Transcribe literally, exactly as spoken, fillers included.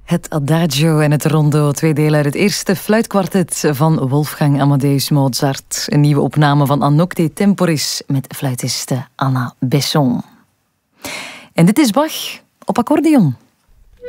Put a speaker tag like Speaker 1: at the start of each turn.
Speaker 1: Het Adagio en het Rondo, twee delen uit het eerste fluitkwartet van Wolfgang Amadeus Mozart. Een nieuwe opname van A Nocte Temporis met fluitiste Anna Besson. En dit is Bach op accordeon.